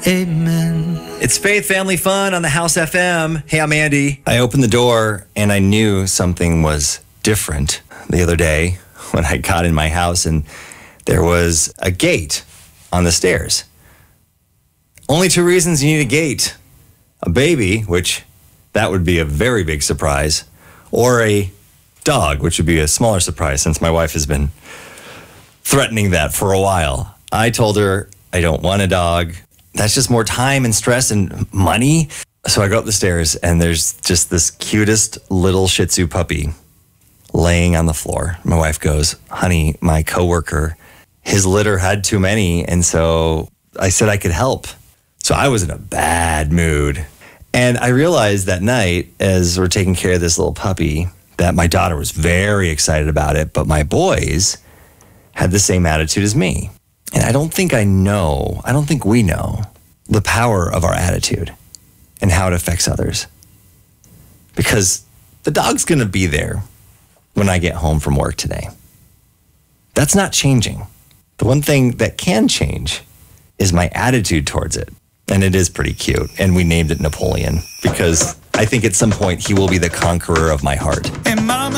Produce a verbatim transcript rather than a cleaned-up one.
Amen. It's Faith Family Fun on the House F M. Hey, I'm Andy. I opened the door and I knew something was different the other day when I got in my house and there was a gate on the stairs. Only two reasons you need a gate. A baby, which that would be a very big surprise, or a dog, which would be a smaller surprise since my wife has been threatening that for a while. I told her I don't want a dog. That's just more time and stress and money. So I go up the stairs and there's just this cutest little Shih Tzu puppy laying on the floor. My wife goes, honey, my coworker, his litter had too many. And so I said I could help. So I was in a bad mood. And I realized that night as we're taking care of this little puppy that my daughter was very excited about it, but my boys had the same attitude as me. And I don't think I know, I don't think we know the power of our attitude and how it affects others. Because the dog's going to be there when I get home from work today. That's not changing. The one thing that can change is my attitude towards it. And it is pretty cute. And we named it Napoleon because I think at some point he will be the conqueror of my heart. And Mama